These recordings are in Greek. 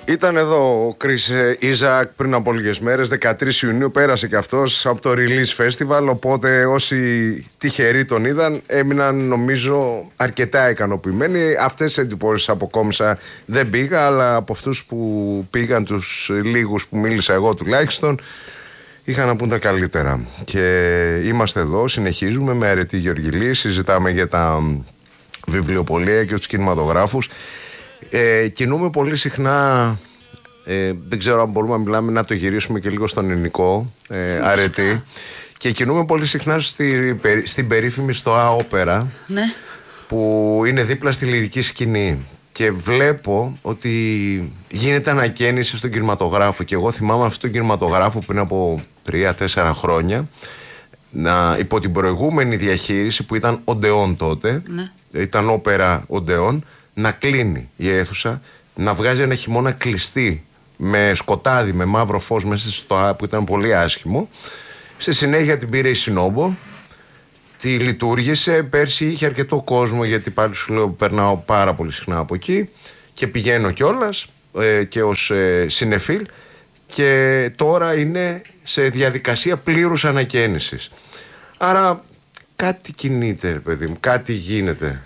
Ήταν εδώ ο Chris Isaac πριν από λίγες μέρες, 13 Ιουνίου, πέρασε και αυτός από το Release Festival, οπότε όσοι τυχεροί τον είδαν έμειναν νομίζω αρκετά ικανοποιημένοι. Αυτές τις εντυπώσεις αποκόμισα, δεν πήγα, αλλά από αυτούς που πήγαν, τους λίγους που μίλησα εγώ τουλάχιστον, είχαν να πούν τα καλύτερα. Και είμαστε εδώ, συνεχίζουμε με Αρετή Γεωργιλή, συζητάμε για τα βιβλιοπωλεία και τους κινηματογράφους. Κινούμε πολύ συχνά, δεν ξέρω αν μπορούμε να μιλάμε, να το γυρίσουμε και λίγο στον ελληνικό, Αρετή. Και κινούμε πολύ συχνά στην περίφημη Στοά Όπερα, ναι, που είναι δίπλα στη λυρική σκηνή. Και βλέπω ότι γίνεται ανακαίνιση στον κινηματογράφο. Και εγώ θυμάμαι αυτόν τον κινηματογράφο πριν από 3-4 χρόνια, υπό την προηγούμενη διαχείριση που ήταν Οντεόν τότε, ναι, ήταν Όπερα Οντεόν, να κλείνει η αίθουσα, να βγάζει ένα χειμώνα κλειστή με σκοτάδι, με μαύρο φως μέσα στο ΑΠ που ήταν πολύ άσχημο. Στη συνέχεια την πήρε η Συνόμπο, τη λειτουργήσε. Πέρσι είχε αρκετό κόσμο, γιατί πάλι σου λέω περνάω πάρα πολύ συχνά από εκεί και πηγαίνω κιόλας και ως συνεφίλ, και τώρα είναι σε διαδικασία πλήρους ανακαίνησης. Άρα κάτι κινείται, παιδί μου, κάτι γίνεται.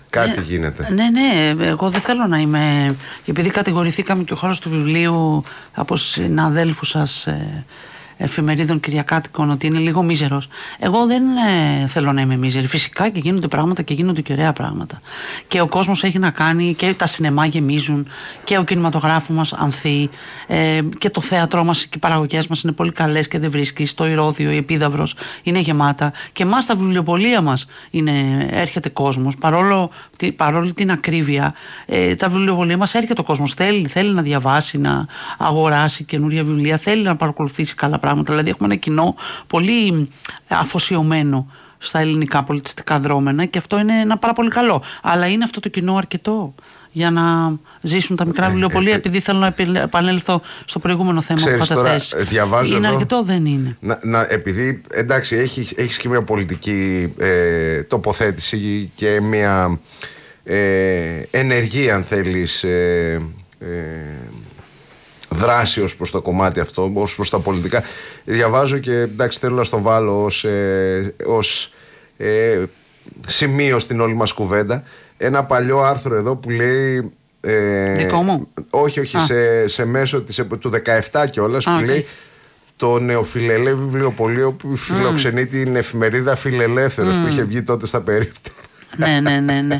Ναι, εγώ δεν θέλω να είμαι. Επειδή κατηγορηθήκαμε και ο χώρος του βιβλίου από συναδέλφους σας εφημερίδων κυριακάτικων ότι είναι λίγο μίζερος. Εγώ δεν θέλω να είμαι μίζερη. Φυσικά και γίνονται πράγματα και γίνονται και ωραία πράγματα. Και ο κόσμος έχει να κάνει, και τα σινεμά γεμίζουν, και ο κινηματογράφος μας ανθεί, και το θέατρό μας και οι παραγωγές μας είναι πολύ καλές και δεν βρίσκεις. Το Ηρώδειο, η Επίδαυρος είναι γεμάτα. Και εμάς στα βιβλιοπωλεία μας έρχεται κόσμος. Παρόλο την ακρίβεια, τα βιβλιοπωλεία μας έρχεται ο κόσμος. Θέλει να διαβάσει, να αγοράσει καινούρια βιβλία, θέλει να παρακολουθήσει καλά πράγματα. Δηλαδή έχουμε ένα κοινό πολύ αφοσιωμένο στα ελληνικά πολιτιστικά δρόμενα, και αυτό είναι ένα πάρα πολύ καλό. Αλλά είναι αυτό το κοινό αρκετό για να ζήσουν τα μικρά βιβλιοπωλεία? Επειδή θέλω να επανέλθω στο προηγούμενο θέμα που είχατε θέσει. Είναι αρκετό, δεν είναι? Επειδή εντάξει, έχεις και μια πολιτική τοποθέτηση και μια ενεργή, αν θέλεις, δράση ως προς το κομμάτι αυτό, ως προς τα πολιτικά. Διαβάζω και εντάξει, θέλω να στο βάλω ως σημείο στην όλη μας κουβέντα ένα παλιό άρθρο εδώ που λέει δικό μου? Όχι, σε μέσο του 17 κιόλας, που λέει το νεοφιλελέ βιβλιοπωλείο που φιλοξενεί την εφημερίδα Φιλελεύθερος, που είχε βγει τότε στα περίπτερα. Ναι.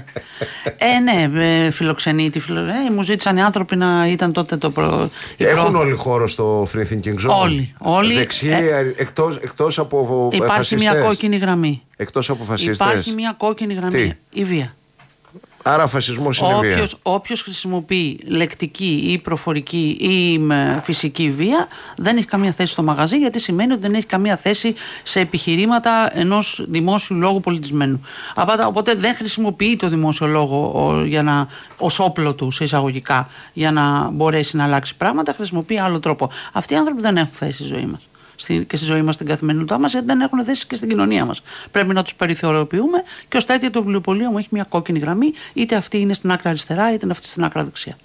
Φιλοξενεί. Μου ζήτησαν οι άνθρωποι να ήταν τότε Έχουν όλοι χώρο στο Free Thinking Zone? Όλοι. Δεξιοί, εκτός από υπάρχει φασιστές. Μια κόκκινη γραμμή. Εκτός από φασιστές. Υπάρχει μια κόκκινη γραμμή. Η βία. Άρα φασισμός είναι βία. Όποιος χρησιμοποιεί λεκτική ή προφορική ή φυσική βία δεν έχει καμία θέση στο μαγαζί, γιατί σημαίνει ότι δεν έχει καμία θέση σε επιχειρήματα ενός δημόσιου λόγου πολιτισμένου. Οπότε δεν χρησιμοποιεί το δημόσιο λόγο ως όπλο του, σε εισαγωγικά, για να μπορέσει να αλλάξει πράγματα. Χρησιμοποιεί άλλο τρόπο. Αυτοί οι άνθρωποι δεν έχουν θέση στη ζωή μας και στη ζωή μας, στην καθημερινότητά μας, γιατί δεν έχουν θέση και στην κοινωνία μας. Πρέπει να τους περιθωριοποιούμε, και ως τέτοιο το βιβλιοπωλείο μου έχει μια κόκκινη γραμμή, είτε αυτή είναι στην άκρα αριστερά, είτε είναι αυτή στην άκρα δεξιά.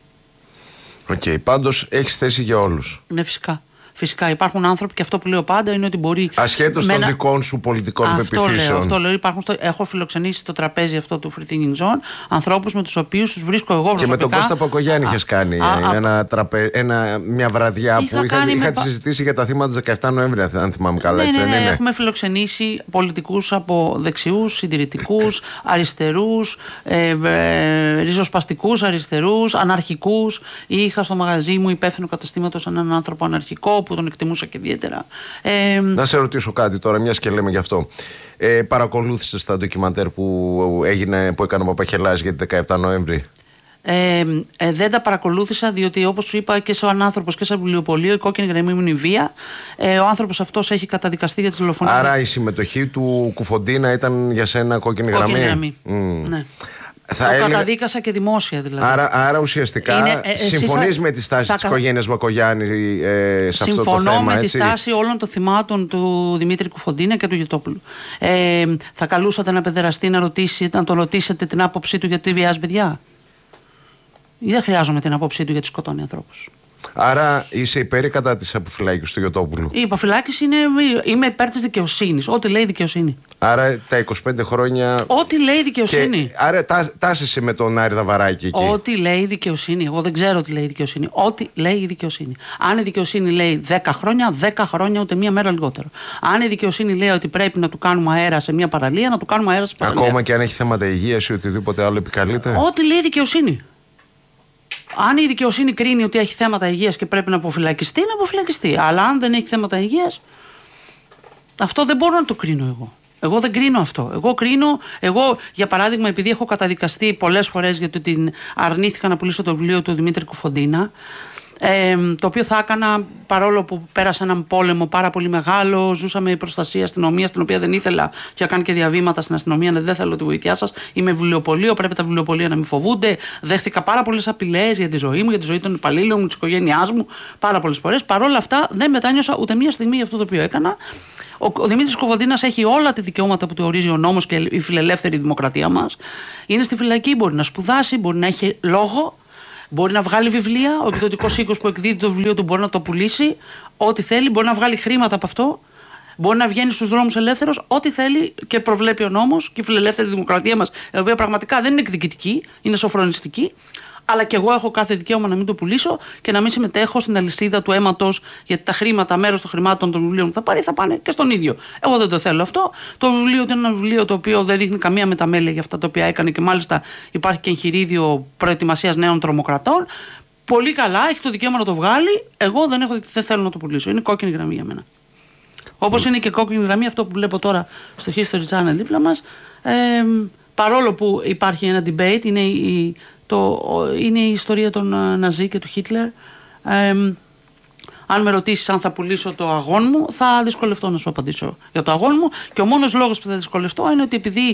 Πάντως έχεις θέση για όλους. Ναι, φυσικά υπάρχουν άνθρωποι, και αυτό που λέω πάντα είναι ότι μπορεί. Ασχέτως των δικών σου πολιτικών πεποιθήσεων. Αυτό λέω. Έχω φιλοξενήσει στο τραπέζι αυτό του Free Thinking Zone ανθρώπους με τους οποίους τους βρίσκω εγώ προσωπικά. Και με τον Κώστα Πακογιάννη είχες κάνει μια βραδιά που είχα συζητήσει για τα θύματα 17 Νοέμβρη, αν θυμάμαι καλά. Ναι, έχουμε φιλοξενήσει πολιτικούς από δεξιούς, συντηρητικούς, αριστερούς, ριζοσπαστικούς αριστερούς, αναρχικούς. Είχα στο μαγαζί μου υπεύθυνο καταστήματος έναν άνθρωπο αναρχικό που τον εκτιμούσα και ιδιαίτερα. Να σε ρωτήσω κάτι τώρα, μιας και λέμε γι' αυτό. Παρακολούθησες τα ντοκιμαντέρ που έκανε ο Παπαχελάς για την 17 Νοέμβρη? Δεν τα παρακολούθησα, διότι όπως σου είπα και σαν άνθρωπος και σαν βιβλιοπωλείο, η κόκκινη γραμμή μου είναι η βία. Ο άνθρωπος αυτός έχει καταδικαστεί για τις δολοφονίες. Άρα η συμμετοχή του Κουφοντίνα ήταν για σένα κόκκινη γραμμή? Ναι. Καταδίκασα και δημόσια, δηλαδή. Άρα ουσιαστικά συμφωνείς με τη στάση της οικογένειας Μπακογιάννη σε αυτό το θέμα? Συμφωνώ με τη στάση όλων των θυμάτων του Δημήτρη Κουφοντίνα και του Γετόπουλου. Θα καλούσατε ένα παιδεραστή να τον ρωτήσετε την άποψή του γιατί βιάζει παιδιά? Ή δεν χρειάζομαι την άποψή του γιατί σκοτώνει ανθρώπους? Άρα είσαι υπέρ ή κατά της αποφυλάκησης του Γιωτόπουλου? Η αποφυλάκηση είμαι υπέρ της δικαιοσύνης. Ό,τι λέει η δικαιοσύνη. Άρα τα 25 χρόνια. Ό,τι λέει η δικαιοσύνη. Και, άρα τάσεσαι με τον Άρη Δαβαράκη εκεί. Ό,τι λέει η δικαιοσύνη. Εγώ δεν ξέρω τι λέει η δικαιοσύνη. Ό,τι λέει η δικαιοσύνη. Αν η δικαιοσύνη λέει 10 χρόνια, 10 χρόνια, ούτε μία μέρα λιγότερο. Αν η δικαιοσύνη λέει ότι πρέπει να του κάνουμε αέρα σε μία παραλία, να του κάνουμε αέρα σε παραλία. Ακόμα και αν έχει θέματα υγείας ή οτιδήποτε άλλο επικαλείται. Ό,τι λέει η δικαιοσύνη. Αν η δικαιοσύνη κρίνει ότι έχει θέματα υγείας και πρέπει να αποφυλακιστεί, να αποφυλακιστεί. Αλλά αν δεν έχει θέματα υγείας, αυτό δεν μπορώ να το κρίνω εγώ. Εγώ δεν κρίνω αυτό. Εγώ, για παράδειγμα, επειδή έχω καταδικαστεί πολλές φορές γιατί την αρνήθηκα να πουλήσω το βιβλίο του Δημήτρη Κουφοντίνα, το οποίο θα έκανα παρόλο που πέρασα έναν πόλεμο πάρα πολύ μεγάλο, ζούσα με προστασία αστυνομία, την οποία δεν ήθελα και έκανα και διαβήματα στην αστυνομία, δεν θέλω τη βοήθειά σας. Είμαι βιβλιοπωλείο, πρέπει τα βιβλιοπωλεία να μην φοβούνται. Δέχτηκα πάρα πολλές απειλές για τη ζωή μου, για τη ζωή των υπαλλήλων μου, της οικογένειάς μου, πάρα πολλές φορές. Παρόλα αυτά δεν μετάνιωσα ούτε μία στιγμή για αυτό το οποίο έκανα. Ο Δημήτρης Κουφοντίνας έχει όλα τα δικαιώματα που του ορίζει ο νόμος και η φιλελεύθερη δημοκρατία μας. Είναι στη φυλακή, μπορεί να σπουδάσει, μπορεί να έχει λόγο. Μπορεί να βγάλει βιβλία, ο εκδοτικός οίκος που εκδίδει το βιβλίο του μπορεί να το πουλήσει, ό,τι θέλει, μπορεί να βγάλει χρήματα από αυτό, μπορεί να βγαίνει στους δρόμους ελεύθερος, ό,τι θέλει και προβλέπει ο νόμος και η φιλελεύθερη δημοκρατία μας, η οποία πραγματικά δεν είναι εκδικητική, είναι σοφρονιστική. Αλλά και εγώ έχω κάθε δικαίωμα να μην το πουλήσω και να μην συμμετέχω στην αλυσίδα του αίματος, γιατί τα χρήματα, μέρος των χρημάτων των βιβλίων που θα πάρει θα πάνε και στον ίδιο. Εγώ δεν το θέλω αυτό. Το βιβλίο είναι ένα βιβλίο το οποίο δεν δείχνει καμία μεταμέλεια για αυτά τα οποία έκανε και μάλιστα υπάρχει και εγχειρίδιο προετοιμασίας νέων τρομοκρατών. Πολύ καλά, έχει το δικαίωμα να το βγάλει. Εγώ δεν θέλω να το πουλήσω. Είναι κόκκινη γραμμή για μένα. Όπως είναι και κόκκινη γραμμή αυτό που βλέπω τώρα στο History Channel δίπλα μας. Παρόλο που υπάρχει ένα debate, είναι η ιστορία των Ναζί και του Χίτλερ. Αν με ρωτήσεις αν θα πουλήσω το αγών μου, θα δυσκολευτώ να σου απαντήσω για το αγών μου. Και ο μόνος λόγος που θα δυσκολευτώ είναι ότι επειδή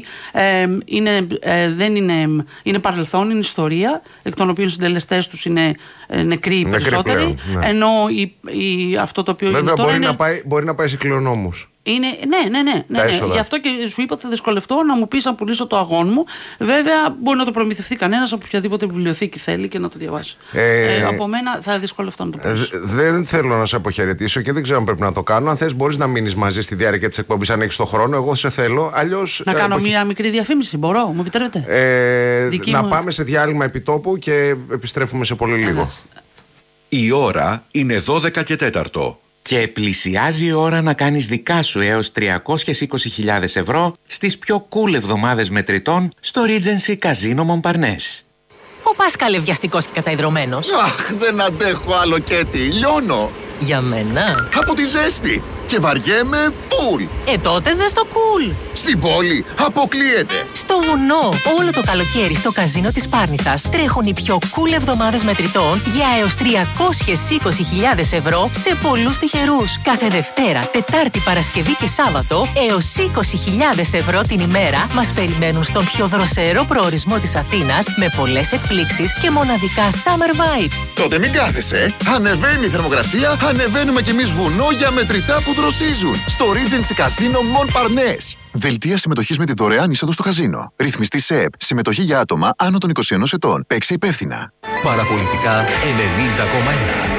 είναι παρελθόν, είναι ιστορία, εκ των οποίων οι συντελεστές τους είναι νεκροί οι περισσότεροι. Πλέον, ναι. Ενώ αυτό το οποίο βέβαια είναι τώρα μπορεί να πάει σε κληρονόμους. Ναι. Γι' αυτό και σου είπα ότι θα δυσκολευτώ να μου πεις αν πουλήσω το αγών μου. Βέβαια, μπορεί να το προμηθευτεί κανένας από οποιαδήποτε βιβλιοθήκη θέλει και να το διαβάσει. Από μένα θα δυσκολευτώ να το πουλήσω. Δεν θέλω να σε αποχαιρετήσω και δεν ξέρω αν πρέπει να το κάνω. Αν θες, μπορείς να μείνεις μαζί στη διάρκεια της εκπομπής, αν έχεις το χρόνο. Εγώ σε θέλω. Αλλιώς. Να κάνω μια μικρή διαφήμιση, μπορώ, μου επιτρέπετε? Πάμε σε διάλειμμα επιτόπου και επιστρέφουμε σε πολύ λίγο. Η ώρα είναι 12 και 4. Και πλησιάζει η ώρα να κάνεις δικά σου έως 320.000 ευρώ στις πιο cool εβδομάδες μετρητών στο Regency Casino Montparnasse. Ο Πάσκαλε βιαστικός και καταϊδρωμένος. Αχ, δεν αντέχω άλλο Κέτι, λιώνω. Για μένα. Από τη ζέστη και βαριέμαι φουλ. Τότε δες το cool. Στην πόλη αποκλείεται. Στο βουνό, όλο το καλοκαίρι στο καζίνο της Πάρνηθας τρέχουν οι πιο cool εβδομάδες μετρητών για έως 320.000 ευρώ σε πολλούς τυχερούς. Κάθε Δευτέρα, Τετάρτη, Παρασκευή και Σάββατο έως 20.000 ευρώ την ημέρα μας περιμένουν στον πιο δροσερό προορισμό της Αθήνας με πολλές εκπλήξεις και μοναδικά summer vibes. Τότε μην κάθεσαι. Ανεβαίνει η θερμοκρασία, ανεβαίνουμε κι εμείς βουνό για μετρητά που δροσίζουν. Στο Regency Casino Montparnasse. Δελτία συμμετοχής με τη δωρεάν είσοδο στο καζίνο. Ρυθμιστή σε ΕΠ. Συμμετοχή για άτομα άνω των 21 ετών. Παίξε υπεύθυνα. Παραπολιτικά 90,1.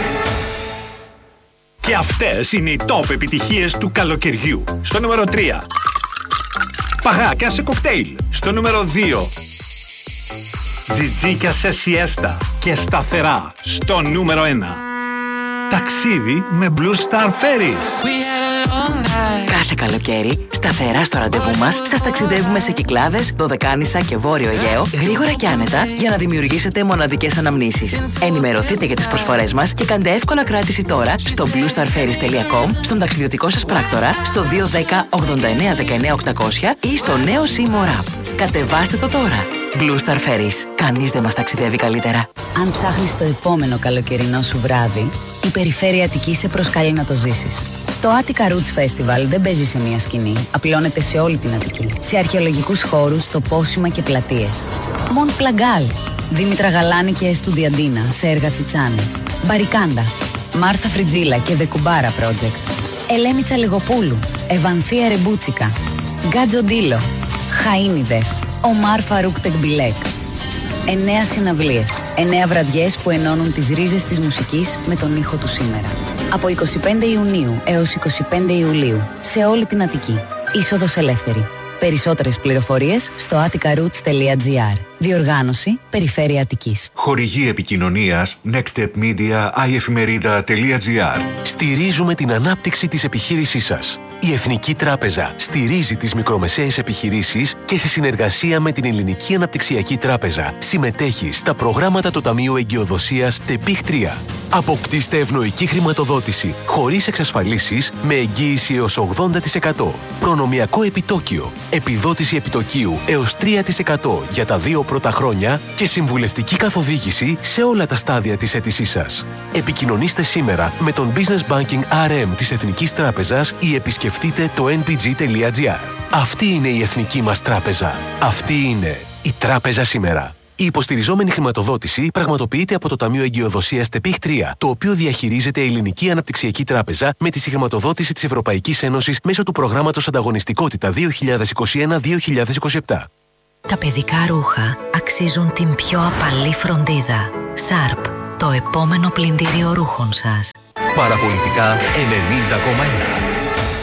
Και αυτές είναι οι top επιτυχίες του καλοκαιριού. Στο νούμερο 3. Παγάκια σε κοκτέιλ. Στο νούμερο 2. Τζιτζίκια σε σιέστα και σταθερά. Στο νούμερο 1. Ταξίδι με Blue Star Ferries. Κάθε καλοκαίρι, σταθερά στο ραντεβού μας, σας ταξιδεύουμε σε Κυκλάδες, Δωδεκάνησα και Βόρειο Αιγαίο, γρήγορα και άνετα για να δημιουργήσετε μοναδικές αναμνήσεις. Ενημερωθείτε για τις προσφορές μας και κάντε εύκολα κράτηση τώρα στο bluestarferries.com, στον ταξιδιωτικό σας πράκτορα, στο 210 89 19 800 ή στο νέο Seymour App. Κατεβάστε το τώρα. Blue Star Ferries. Κανείς δεν μας ταξιδεύει καλύτερα. Αν ψάχνεις το επόμενο καλοκαιρινό σου βράδυ, η Περιφέρεια Αττικής σε προσκαλεί να το ζήσεις. Το Attica Roots Festival δεν παίζει σε μία σκηνή, απλώνεται σε όλη την Αττική. Σε αρχαιολογικούς χώρους, τοπόσιμα και πλατείες. Μοντ Πλαγκάλ, Δήμητρα Γαλάνη και Εστουδιαντίνα σε έργα Τσιτσάνη. Μπαρικάντα, Μάρθα Φριτζίλα και Βεκουμπάρα Project. Ελένη Τσαλιγοπούλου, Ευανθία Ρεμπούτσικα. Γκάτζο Ντίλο, Χαΐνιδες, Ομάρ Φαρούκ Τεκμπιλέκ. 9 συναυλίες, 9 βραδιές που ενώνουν τις ρίζες της μουσικής με τον ήχο του σήμερα. Από 25 Ιουνίου έως 25 Ιουλίου, σε όλη την Αττική. Είσοδος ελεύθερη. Περισσότερες πληροφορίες στο atticaroots.gr. Διοργάνωση Περιφέρεια Αττικής. Χορηγή επικοινωνίας nextstepmedia iefημερίδα.gr. Στηρίζουμε την ανάπτυξη της επιχείρησής σας. Η Εθνική Τράπεζα στηρίζει τις μικρομεσαίες επιχειρήσεις και σε συνεργασία με την Ελληνική Αναπτυξιακή Τράπεζα συμμετέχει στα προγράμματα του Ταμείου Εγκυοδοσίας ΤΕΠΙΧ 3. Αποκτήστε ευνοϊκή χρηματοδότηση χωρίς εξασφαλίσεις με εγγύηση έως 80%. Προνομιακό επιτόκιο, επιδότηση επιτοκίου έως 3% για τα 2 πρώτα χρόνια και συμβουλευτική καθοδήγηση σε όλα τα στάδια της αίτησής σας. Επικοινωνήστε σήμερα με τον Business Banking RM της Εθνικής Τράπεζας ή επισκεφτείτε το npg.gr. Αυτή είναι η εθνική μας τράπεζα. Αυτή είναι η τράπεζα σήμερα. Η υποστηριζόμενη χρηματοδότηση πραγματοποιείται από το Ταμείο Εγκυοδοσίας ΤΕΠΙΧ 3, το οποίο διαχειρίζεται η Ελληνική Αναπτυξιακή Τράπεζα με τη συγχρηματοδότηση της Ευρωπαϊκής Ένωσης μέσω του Προγράμματος Ανταγωνιστικότητα 2021-2027. Τα παιδικά ρούχα αξίζουν την πιο απαλή φροντίδα. Σάρπ, το επόμενο πλυντήριο ρούχων σας. Παραπολιτικά 90,1.